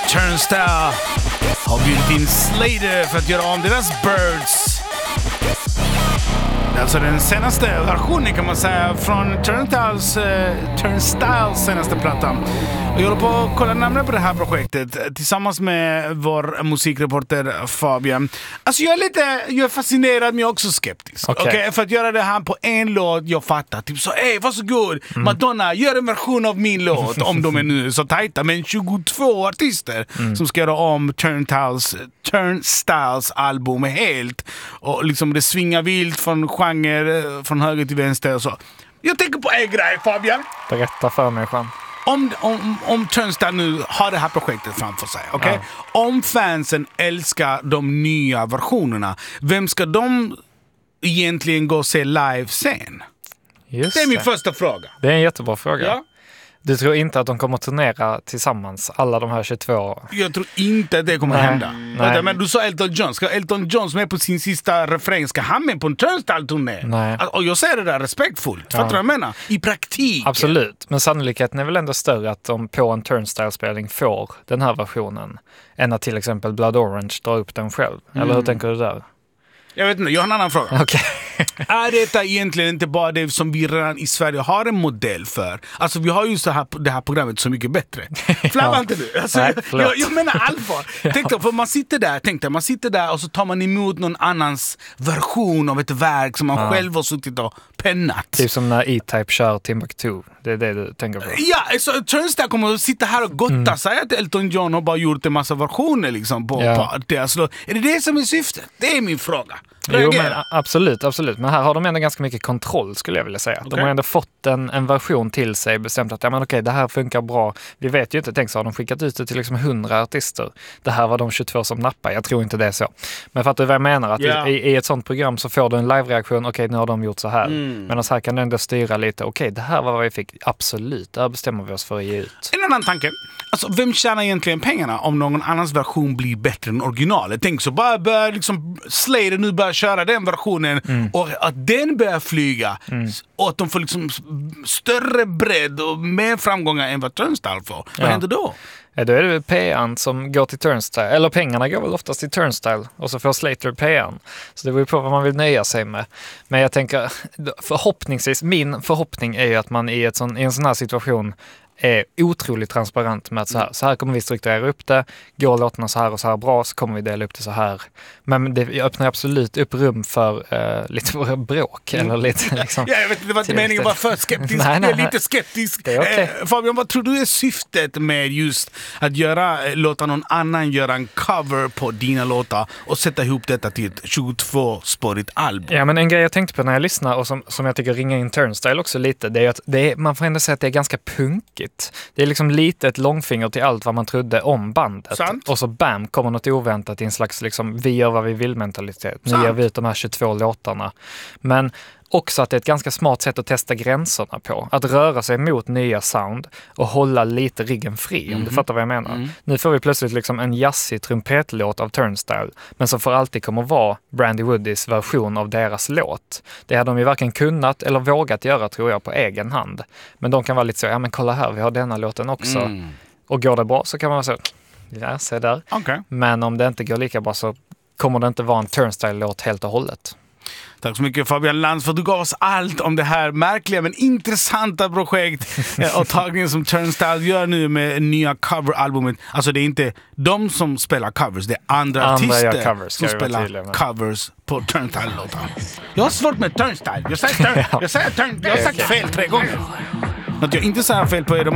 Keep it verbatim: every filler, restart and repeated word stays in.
Turnstile har bjudit in Slater för att göra om deras Birds. Alltså den senaste versionen kan man säga från Turnstiles, uh, Turnstiles senaste platta. Och jag håller på att kolla närmare på det här projektet tillsammans med vår musikreporter Fabian. Alltså jag är lite, jag är fascinerad men jag är också skeptisk. Okay. Okay? För att göra det här på en låt, jag fattar. Typ så, hej varsågod, mm. Madonna, gör en version av min låt. Om de är nu så tajta. Men tjugotvå artister mm. som ska göra om Turnstiles, Turnstiles album helt. Och liksom det svingar vilt från genre, från höger till vänster och så. Jag tänker på en grej, Fabian. Berätta för mig, Jean. Om, om, om Turnstile nu har det här projektet framför sig, okay? Ja. Om fansen älskar de nya versionerna, vem ska de egentligen gå och se live sen? Just det är min det. första fråga. Det är en jättebra fråga. Ja. Du tror inte att de kommer att turnera tillsammans, alla de här tjugotvå? Jag tror inte att det kommer nej, att hända. Nej. Men du sa Elton John. Ska Elton John som är på sin sista refräng, ska han med på en Turnstile-turné? Nej. Och jag säger det där respektfullt. Ja. Fattar du vad jag menar? I praktik. Absolut. Men sannolikheten är väl ändå större att de på en Turnstile-spelning får den här versionen än att till exempel Blood Orange drar upp den själv. Mm. Eller hur tänker du där? Jag vet inte, jag har en annan fråga. Okay. Är detta egentligen inte bara det som vi redan i Sverige har en modell för? Alltså vi har ju så här, det här programmet Så mycket bättre. Flabbar ja. inte du? Alltså, Nej, jag, jag menar allvar. ja. Tänk då, för man sitter där, tänk dig, man sitter där och så tar man emot någon annans version av ett verk som man ja. själv har suttit och pennat. Typ som när E-Type kör Timbuktu. Det är det du tänker på. Ja, så Turnstile kommer att sitta här och gotta mm. sig att Elton John har bara gjort en massa versioner liksom på, ja. på deras låt. Är det det som är syftet? Det är min fråga. Jo, men, absolut, absolut. Men här har de ändå ganska mycket kontroll skulle jag vilja säga. Okay. De har ändå fått en, en version till sig, bestämt att ja, men okej, det här funkar bra. Vi vet ju inte, tänk så har de skickat ut det till liksom hundra artister. Det här var de tjugotvå som nappar. Jag tror inte det är så. Men fattar du vad jag menar? Att yeah. i, i ett sånt program så får du en live-reaktion. Okej, nu har de gjort så här. Mm. Men här kan du ändå styra lite. Okej, det här var vad vi fick. Absolut, det här bestämmer vi oss för att ge ut. En annan tanke. Alltså, vem tjänar egentligen pengarna om någon annans version blir bättre än originalet? Tänk så, bara börjar liksom Slater nu börjar köra den versionen mm. och att den börjar flyga mm. och att de får liksom större bredd och mer framgångar än vad Turnstile får. Ja. Vad händer då? Ja, då är det P N som går till Turnstile. Eller pengarna går väl oftast till Turnstile och så får Slater P N. Så det beror på vad man vill nöja sig med. Men jag tänker, förhoppningsvis, min förhoppning är ju att man i, ett sån, i en sån här situation är otroligt transparent med att så här, så här kommer vi strukturera upp det. Går låtarna så här och så här bra så kommer vi dela upp det så här. Men det öppnar absolut upp rum för uh, lite bråk. Mm. Eller lite, liksom, ja, jag vet inte, det var inte meningen att vara för skeptisk. nej, nej, jag är lite skeptisk. Det är okay. eh, Fabian, vad tror du är syftet med just att göra, låta någon annan göra en cover på dina låtar och sätta ihop detta till ett tjugotvå-spårigt album? Ja, men en grej jag tänkte på när jag lyssnar och som, som jag tycker ringer in Turnstile också lite, det är att det är, man får ändå säga att det är ganska punkigt. Det är liksom lite ett långfinger till allt vad man trodde om bandet. Sant. Och så bam, kommer något oväntat i en slags liksom, vi gör vad vi vill mentalitet. Nu gör vi ut de här tjugotvå låtarna. Men också att det är ett ganska smart sätt att testa gränserna på. Att röra sig mot nya sound och hålla lite ryggen fri, mm. om du fattar vad jag menar. Mm. Nu får vi plötsligt liksom en jazzig trumpetlåt av Turnstile, men som för alltid kommer vara Brandy Woodys version av deras låt. Det har de ju varken kunnat eller vågat göra, tror jag, på egen hand. Men de kan vara lite så, ja men kolla här, vi har denna låten också. Mm. Och går det bra så kan man vara så, ja, se där. Okay. Men om det inte går lika bra så kommer det inte vara en Turnstile-låt helt och hållet. Tack så mycket Fabian Lantz för att du gav oss allt om det här märkliga men intressanta projekt och tagningen som Turnstile gör nu med nya coveralbumet. Alltså det är inte de som spelar covers, det är andra, andra artister covers, som spelar covers på Turnstile-låtar. Jag har svårt med Turnstile. Jag säger, turn, jag säger, turn, jag har sagt fel tre gånger. Att jag inte säger fel på er, de